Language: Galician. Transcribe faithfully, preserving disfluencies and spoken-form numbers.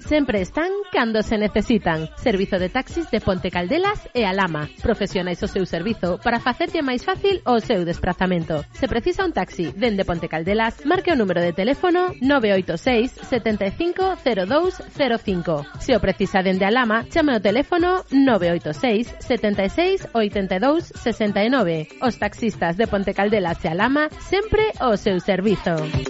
sempre están cando se necesitan. Servizo de taxis de Ponte Caldelas e Alhama. Profesionais o seu servizo para facerlle máis fácil o seu desplazamento. Se precisa un taxi dende Ponte Caldelas, marque o número de teléfono nove oito seis, sete cinco cero dous cero cinco. Se o precisa dende Alhama, chame ao teléfono nove oito seis, sete seis, oito dous, seis nove. Os taxistas de Ponte Caldelas e Alhama sempre o seu servizo.